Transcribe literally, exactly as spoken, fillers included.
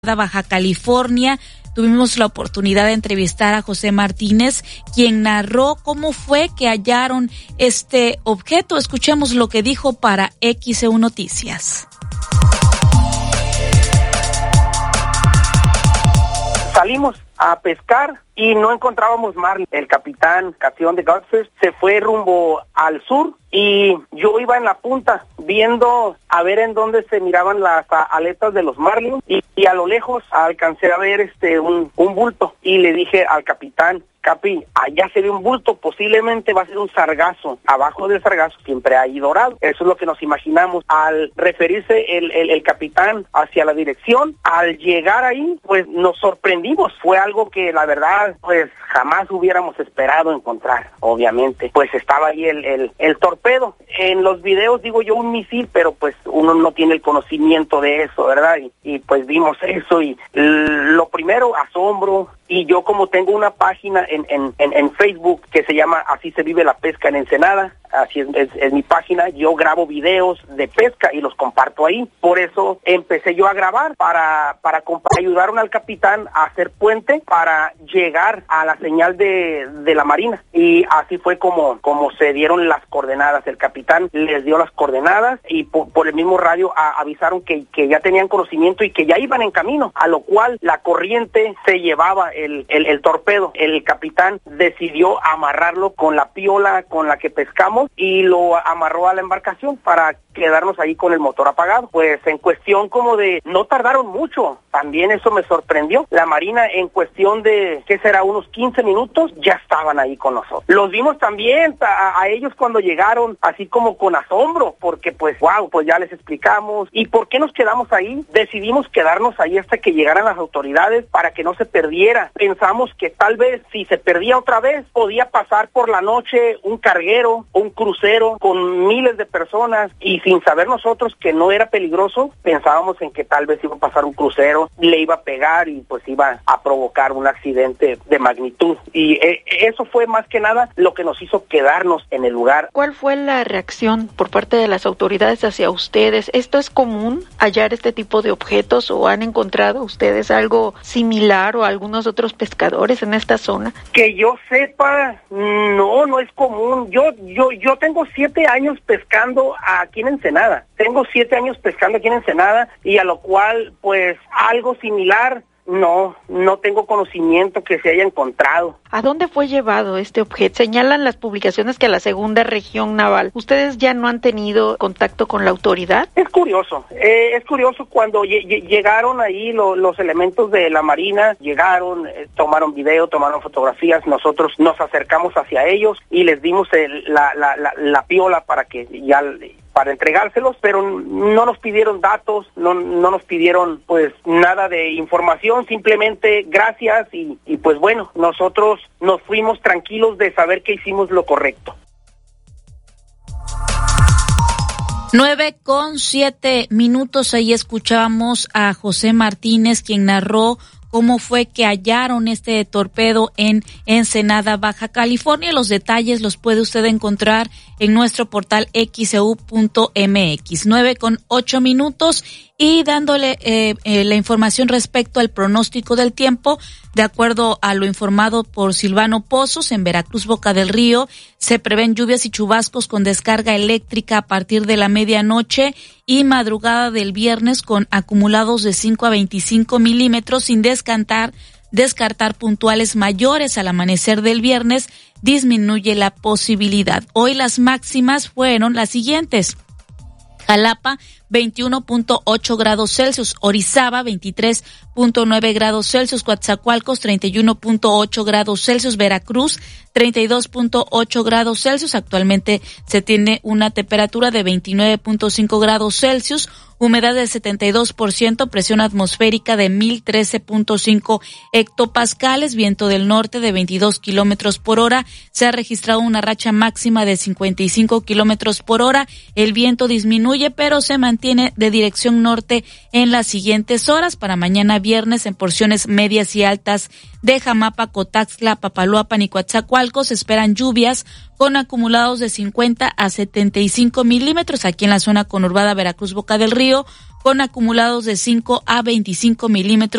Baja California. Tuvimos la oportunidad de entrevistar a José Martínez, quien narró cómo fue que hallaron este objeto. Escuchemos lo que dijo para X E U Noticias. Salimos a pescar y no encontrábamos marlin. El capitán Cación de Godfish se fue rumbo al sur y yo iba en la punta viendo a ver en dónde se miraban las aletas de los marlins y, y a lo lejos alcancé a ver este un, un bulto y le dije al capitán: Capi, allá se ve un bulto, posiblemente va a ser un sargazo. Abajo del sargazo siempre hay dorado. Eso es lo que nos imaginamos. Al referirse el, el, el capitán hacia la dirección, al llegar ahí, pues nos sorprendimos. Fue algo que la verdad, pues jamás hubiéramos esperado encontrar, obviamente. Pues estaba ahí el, el, el torpedo. En los videos digo yo un misil, pero pues uno no tiene el conocimiento de eso, ¿verdad? Y, y pues vimos eso y lo primero, asombro. Y yo, como tengo una página en, en, en, en Facebook que se llama Así se vive la pesca en Ensenada, así es, es, es mi página, yo grabo videos de pesca y los comparto ahí. Por eso empecé yo a grabar para, para ayudaron al capitán a hacer puente para llegar a la señal de, de la Marina. Y así fue como, como se dieron las coordenadas. El capitán les dio las coordenadas y por, por el mismo radio a, avisaron que, que ya tenían conocimiento y que ya iban en camino, a lo cual la corriente se llevaba el, el, el torpedo. El capitán decidió amarrarlo con la piola con la que pescamos y lo amarró a la embarcación para quedarnos ahí con el motor apagado. Pues en cuestión como de, no tardaron mucho, también eso me sorprendió. La Marina en cuestión de, ¿qué será? Unos quince minutos, ya estaban ahí con nosotros. Los vimos también a, a ellos cuando llegaron, así como con asombro, porque pues wow, pues ya les explicamos. ¿Y por qué nos quedamos ahí? Decidimos quedarnos ahí hasta que llegaran las autoridades para que no se perdiera. Pensamos que tal vez si se perdía otra vez, podía pasar por la noche un carguero, un crucero con miles de personas, y sin saber nosotros que no era peligroso, pensábamos en que tal vez iba a pasar un crucero, le iba a pegar y pues iba a provocar un accidente de magnitud. Y eh, eso fue más que nada lo que nos hizo quedarnos en el lugar. ¿Cuál fue la reacción por parte de las autoridades hacia ustedes? ¿Esto es común, hallar este tipo de objetos, o han encontrado ustedes algo similar o algunos otros pescadores en esta zona? Que yo sepa, no, no es común. Yo, yo, yo tengo siete años pescando aquí en Ensenada. Tengo siete años pescando aquí en Ensenada y a lo cual, pues, algo similar, no, no tengo conocimiento que se haya encontrado. ¿A dónde fue llevado este objeto? Señalan las publicaciones que a la segunda región naval. ¿Ustedes ya no han tenido contacto con la autoridad? Es curioso, eh, es curioso cuando ll- llegaron ahí lo, los elementos de la Marina, llegaron, eh, tomaron video, tomaron fotografías, nosotros nos acercamos hacia ellos y les dimos el, la, la, la, la piola para que ya... para entregárselos, pero no nos pidieron datos, no, no nos pidieron pues nada de información, simplemente gracias y, y pues bueno, nosotros nos fuimos tranquilos de saber que hicimos lo correcto. Nueve con siete minutos, ahí escuchábamos a José Martínez, quien narró cómo fue que hallaron este torpedo en Ensenada, Baja California. Los detalles los puede usted encontrar en nuestro portal X E U punto M X. Nueve con ocho minutos y dándole eh, eh, la información respecto al pronóstico del tiempo. De acuerdo a lo informado por Silvano Pozos, en Veracruz, Boca del Río, se prevén lluvias y chubascos con descarga eléctrica a partir de la medianoche y madrugada del viernes, con acumulados de cinco a veinticinco milímetros, sin descartar, descartar puntuales mayores. Al amanecer del viernes disminuye la posibilidad. Hoy las máximas fueron las siguientes: Jalapa, veintiuno punto ocho grados Celsius, Orizaba, veintitrés punto nueve grados Celsius, Coatzacoalcos, treinta y uno punto ocho grados Celsius, Veracruz, treinta y dos punto ocho grados Celsius. Actualmente se tiene una temperatura de veintinueve punto cinco grados Celsius, humedad del setenta y dos por ciento, presión atmosférica de mil trece punto cinco hectopascales, viento del norte de veintidós kilómetros por hora. Se ha registrado una racha máxima de cincuenta y cinco kilómetros por hora. El viento disminuye, pero se mantiene de dirección norte en las siguientes horas. Para mañana viernes, en porciones medias y altas de Jamapa, Cotaxtla, Papaloapan y Coatzacoalcos se esperan lluvias con acumulados de cincuenta a setenta y cinco milímetros. Aquí en la zona conurbada Veracruz, Boca del Río, con acumulados de cinco a veinticinco milímetros